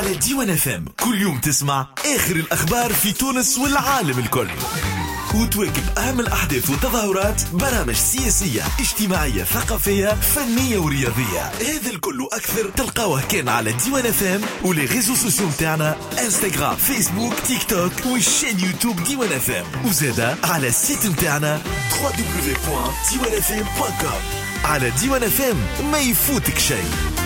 على ديوان FM كل يوم تسمع آخر الأخبار في تونس والعالم الكل، وتواكب أهم الأحداث والتظاهرات، برامج سياسية اجتماعية ثقافية فنية ورياضية. هذا الكل وأكثر تلقاوه كان على ديوان FM ولي ريزو سوسيو متاعنا انستغرام فيسبوك تيك توك والشين يوتيوب ديوان FM، وزادا على السيت متاعنا www.diwanfm.com. على ديوان FM ما يفوتك شيء.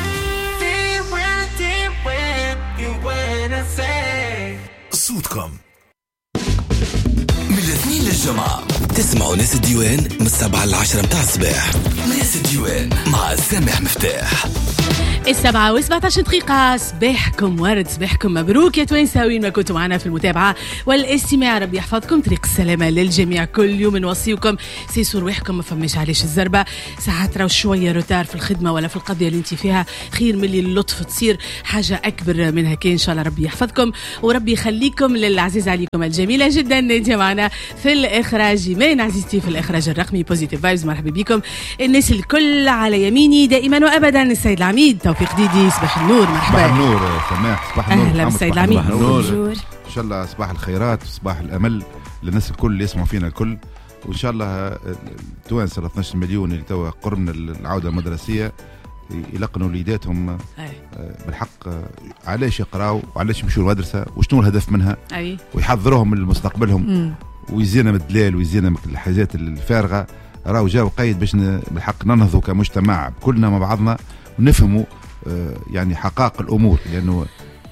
صوتكم من الاثنين للجمعة تسمعوا ناس الديوان من 7 ل10 متاع الصباح. ناس الديوان مع سامح مفتاح. 7:17 دقيقة. صباحكم ورد، صباحكم مبروك يا توانساوين ما كنتوا معنا في المتابعة والاستماع. ربي يحفظكم، طريق السلامة للجميع. كل يوم نوصيكم سيسوا رواحكم، ما فماش علاش الزربة. ساعات راو شوية روتار في الخدمة ولا في القضية اللي انت فيها، خير من اللي اللطف تصير حاجة أكبر منها. كان إن شاء الله ربي يحفظكم وربي يخليكم للعزيز عليكم الجميلة جدا. انت معنا في الإخراج إيمان عزيزتي، في الإخراج الرقمي بوزيتيف فايبز. مرحبا بكم الناس الكل. على يميني دائما وأبدا السيد العميد توفيق ديدي. صباح النور. مرحبا. صباح النور سماح. صباح النور. أهلا بالسيد العميد. إن شاء الله صباح الخيرات وصباح الأمل للناس الكل اللي يسمعوا فينا الكل، وإن شاء الله توانسة 12 مليون اللي توا قربنا العودة المدرسية يلقنوا وليداتهم بالحق علاش يقراوا وعلاش يمشوا المدرسة وشنو الهدف منها، ويحضروهم لمستقبلهم ويزينا من الدلال ويزينا من الحاجات الفارغة. راهو جاو قيد باش بالحق ننهضوا كمجتمع كلنا مع بعضنا ونفهموا يعني حقائق الأمور، لأنه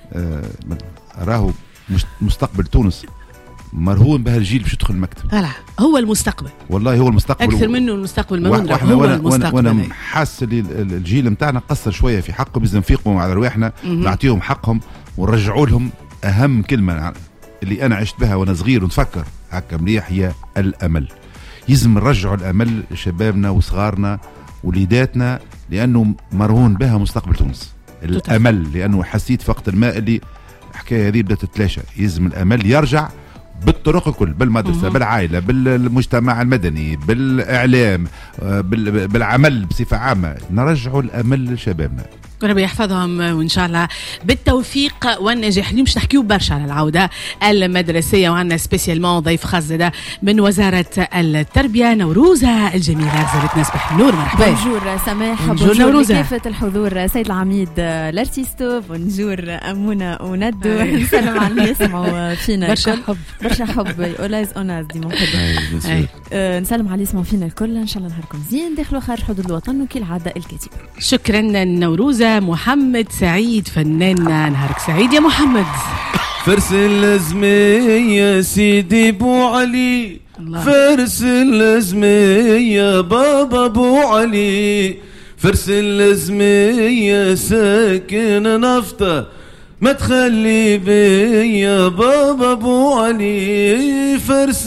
راهو مستقبل تونس مرهون بهالجيل باش يدخل المكتب. هو المستقبل، والله هو المستقبل أكثر منه المستقبل. ما هو المستقبل. وأنا حاسس الجيل متاعنا قصر شوية في حقهم، لازم نفيقوا على رواحنا نعطيهم حقهم ونرجعوا لهم أهم كلمة اللي أنا عشت بها وأنا صغير ونفكر هكا مليح، هي الأمل. يلزم نرجعوا الأمل لشبابنا وصغارنا وليداتنا، لأنه مرهون بها مستقبل تونس. الأمل، لأنه حسيت في وقت الماء اللي حكاية هذه بدأت تتلاشى. يلزم الأمل يرجع بالطرق الكل، بالمدرسة، بالعائلة، بالمجتمع المدني، بالإعلام، بالعمل بصفة عامة. نرجعوا الأمل لشبابنا، ربي يحفظهم وإن شاء الله بالتوفيق والنجاح. اليوم باش نحكيو برشا على العودة المدرسية، وعندنا سبيسيالمون ضيف خاص زادا من وزارة التربية، نوروزة الجميلة. زارتنا صباح النور. مرحبا. بونجور سماح. بونجور نوروزة. كافة الحضور، سيد العميد الارتيستو. بونجور أمونة وندو. نسلم على اللي يسمعوا فينا. برشا حب أولايز أوناز دي نسلم على اللي يسمعوا فينا الكل. إن شاء الله نهاركم زين داخلوا خارج حدود الوطن وكل عادة الكاتب. شكرا نوروزة. محمد سعيد فنان، نهارك سعيد يا محمد. فرس الأزمية سيدي بو علي الله. فرس الأزمية بابا بو علي. فرس الأزمية ساكن نفطة ما تخلي بيا بابا بو علي. فرس